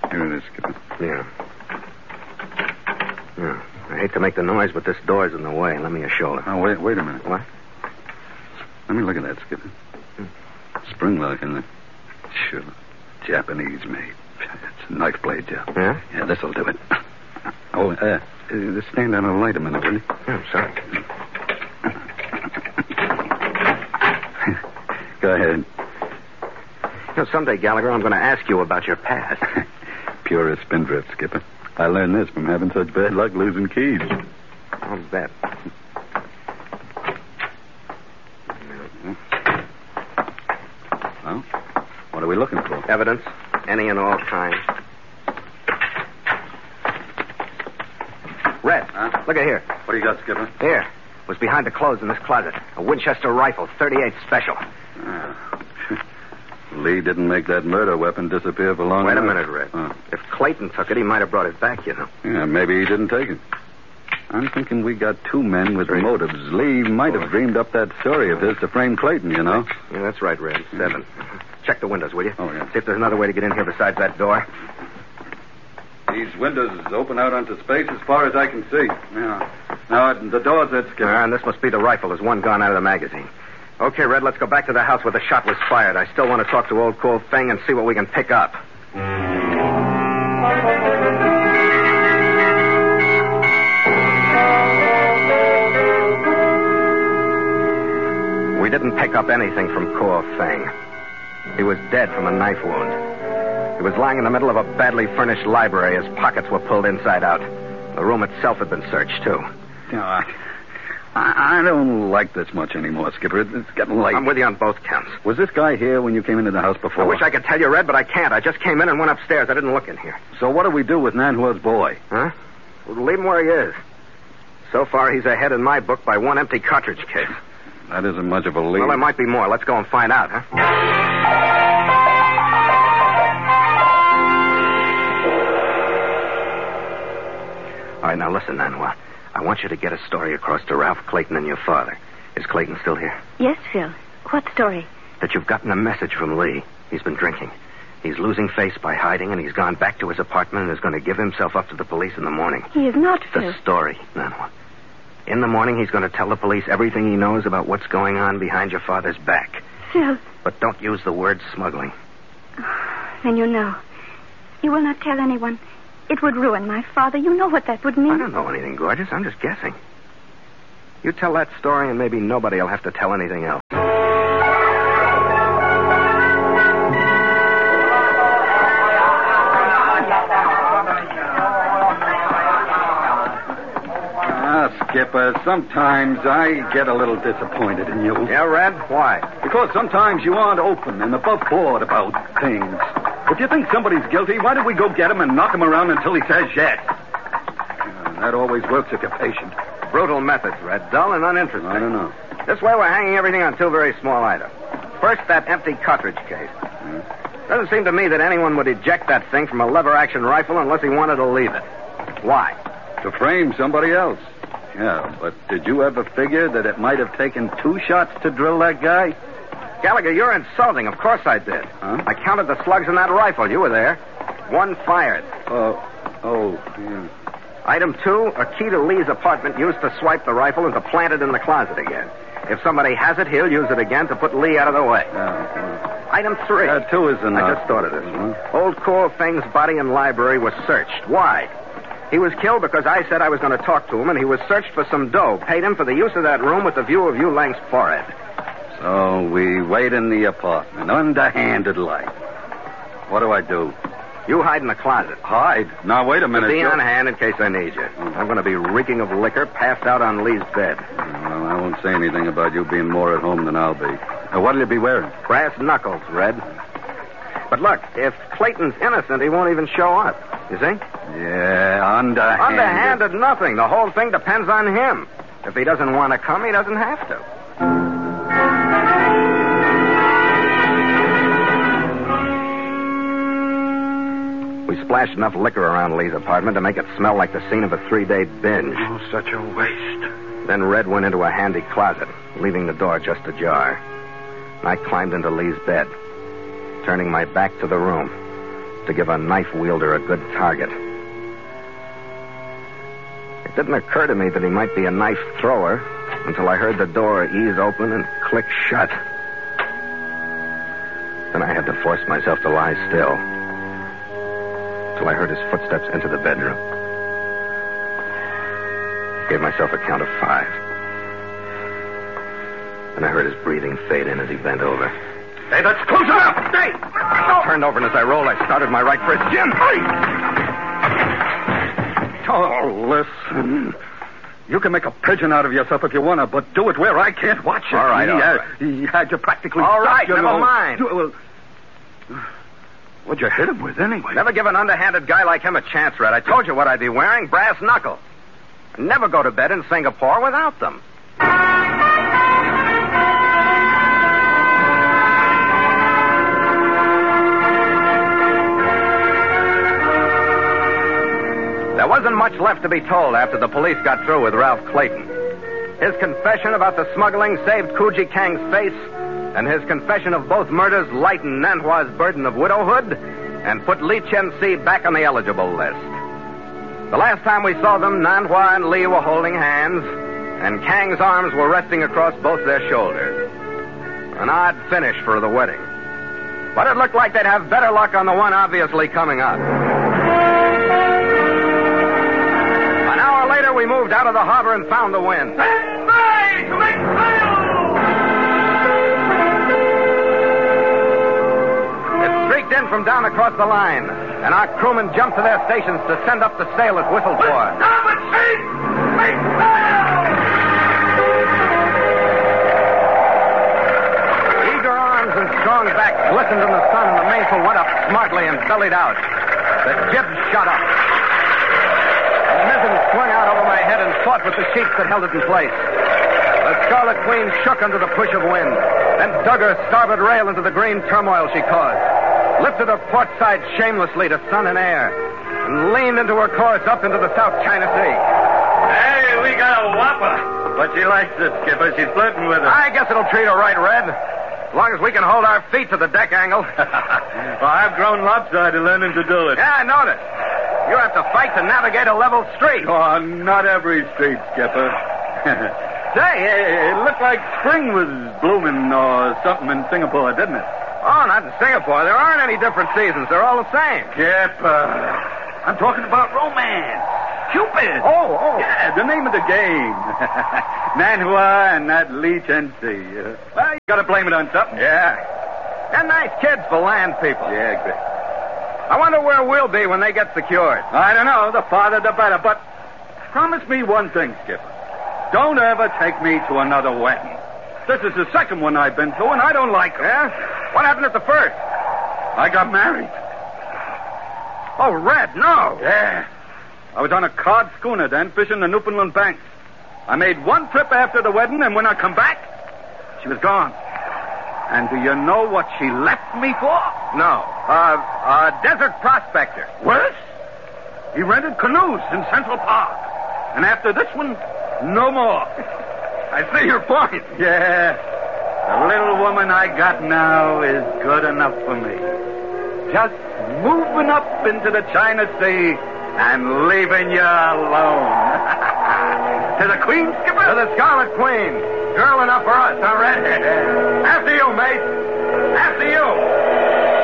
Here it is, Skipper. Yeah. I hate to make the noise, but this door's in the way. Lend me your shoulder. Oh, wait a minute. What? Let me look at that, Skipper. Spring lock in the... Sure. Japanese made. It's a knife blade job. Yeah? Yeah, this'll do it. Oh, just stand on a light a minute, will you? Yeah, sorry. Go ahead. You know, someday, Gallagher, I'm going to ask you about your past. Purest spindrift, Skipper. I learned this from having such bad luck losing keys. I'll bet. Well, what are we looking for? Evidence. Any and all kinds. Red, look at here. What do you got, Skipper? Here. It was behind the clothes in this closet. A Winchester rifle, 38 special. Lee didn't make that murder weapon disappear for long Wait enough. a minute, Red. If Clayton took it, he might have brought it back, you know. Yeah, maybe he didn't take it. I'm thinking we got two men with motives. Lee might have dreamed up that story of his to frame Clayton, you know. Yeah, that's right, Red. 7. Check the windows, will you? Oh, yeah. See if there's another way to get in here besides that door. These windows open out onto space as far as I can see. Yeah. Now, the door's at Skipper. And this must be the rifle. There's one gone out of the magazine. Okay, Red, let's go back to the house where the shot was fired. I still want to talk to old Kuo Feng and see what we can pick up. We didn't pick up anything from Kuo Feng. He was dead from a knife wound. He was lying in the middle of a badly furnished library. His pockets were pulled inside out. The room itself had been searched, too. You know, I don't like this much anymore, Skipper. It's getting late. I'm with you on both counts. Was this guy here when you came into the house before? I wish I could tell you, Red, but I can't. I just came in and went upstairs. I didn't look in here. So what do we do with Nanhua's boy? Huh? We'll leave him where he is. So far, he's ahead in my book by one empty cartridge case. That isn't much of a lead. Well, there might be more. Let's go and find out, huh? All right, now listen, Nanhua. I want you to get a story across to Ralph Clayton and your father. Is Clayton still here? Yes, Phil. What story? That you've gotten a message from Lee. He's been drinking. He's losing face by hiding, and he's gone back to his apartment and is going to give himself up to the police in the morning. He is not, Phil. The story, Nanhua. In the morning, he's going to tell the police everything he knows about what's going on behind your father's back. Phil. But don't use the word smuggling. Then you know. You will not tell anyone. It would ruin my father. You know what that would mean. I don't know anything, Gorgeous. I'm just guessing. You tell that story, and maybe nobody will have to tell anything else. Skipper, sometimes I get a little disappointed in you. Yeah, Red? Why? Because sometimes you aren't open and above board about things. If you think somebody's guilty, why don't we go get him and knock him around until he says yes? That always works if you're patient. Brutal methods, Red. Dull and uninteresting. I don't know. This way we're hanging everything on two very small items. First, that empty cartridge case. Doesn't seem to me that anyone would eject that thing from a lever-action rifle unless he wanted to leave it. Why? To frame somebody else. Yeah, but did you ever figure that it might have taken 2 shots to drill that guy? Gallagher, you're insulting. Of course I did. Huh? I counted the slugs in that rifle. You were there. 1 fired. Yeah. Item 2, a key to Lee's apartment used to swipe the rifle and to plant it in the closet again. If somebody has it, he'll use it again to put Lee out of the way. Item 3. 2 is enough. I just thought of this. Old Kuo Feng's body and library was searched. Why? He was killed because I said I was going to talk to him, and he was searched for some dough, paid him for the use of that room with the view of Yu Lang's forehead. So we wait in the apartment, underhanded like. What do I do? You hide in the closet. Hide? Now, wait a minute. Be on hand in case I need you. I'm going to be reeking of liquor, passed out on Lee's bed. Well, I won't say anything about you being more at home than I'll be. Now, what'll you be wearing? Brass knuckles, Red. But look, if Clayton's innocent, he won't even show up. You see? Yeah, underhanded. Underhanded nothing. The whole thing depends on him. If he doesn't want to come, he doesn't have to. We splashed enough liquor around Lee's apartment to make it smell like the scene of a 3-day binge. Oh, such a waste. Then Red went into a handy closet, leaving the door just ajar. I climbed into Lee's bed, turning my back to the room. to give a knife wielder a good target. It didn't occur to me that he might be a knife thrower until I heard the door ease open and click shut. Then I had to force myself to lie still till I heard his footsteps enter the bedroom. I gave myself a count of 5. And I heard his breathing fade in as he bent over. Hey, that's close enough! Hey! I turned over, and as I rolled, I started my right for his chin. Oh, listen. You can make a pigeon out of yourself if you want to, but do it where I can't watch it. All right, He had you practically... All right, never mind. Well, what'd you hit him with, anyway? Never give an underhanded guy like him a chance, Red. I told you what I'd be wearing, brass knuckles. Never go to bed in Singapore without them. There wasn't much left to be told after the police got through with Ralph Clayton. His confession about the smuggling saved Kuji Kang's face, and his confession of both murders lightened Nanhua's burden of widowhood and put Li Chen-si back on the eligible list. The last time we saw them, Nanhua and Li were holding hands, and Kang's arms were resting across both their shoulders. An odd finish for the wedding. But it looked like they'd have better luck on the one obviously coming up. An hour later, we moved out of the harbor and found the wind. Stand by to make sail! It streaked in from down across the line, and our crewmen jumped to their stations to send up the sail it whistled for. Starboard sheet! Make sail! Eager arms and strong backs glistened in the sun, and the mainsail went up smartly and bellied out. The jib shot up. The mizzen swung out over my head and fought with the sheets that held it in place. The Scarlet Queen shook under the push of wind, then dug her starboard rail into the green turmoil she caused, lifted her port side shamelessly to sun and air, and leaned into her course up into the South China Sea. Hey, we got a whopper. But she likes it, Skipper. She's flirting with us. I guess it'll treat her right, Red. As long as we can hold our feet to the deck angle. Well, I've grown lopsided learning to do it. Yeah, I noticed. You have to fight to navigate a level street. Oh, not every street, Skipper. Say, it looked like spring was blooming or something in Singapore, didn't it? Oh, not in Singapore. There aren't any different seasons. They're all the same. Skipper, I'm talking about romance. Cupid. Oh. Yeah, the name of the game. Nanhua and that Li Chen-si. Well, you gotta blame it on something. Yeah. They're nice kids for land people. Yeah, great. I wonder where we'll be when they get secured. I don't know. The farther, the better. But promise me one thing, Skipper. Don't ever take me to another wedding. This is the second one I've been to, and I don't like it. Yeah? What happened at the first? I got married. Oh, Red, no. Yeah. I was on a cod schooner then, fishing the Newfoundland banks. I made one trip after the wedding, and when I come back, she was gone. And do you know what she left me for? No. A desert prospector. Worse? He rented canoes in Central Park. And after this one, no more. I see your point. Yeah. The little woman I got now is good enough for me. Just moving up into the China Sea and leaving you alone. To the Queen, Skipper? To the Scarlet Queen. Girl enough for us, huh, Red? After you, mate. After you.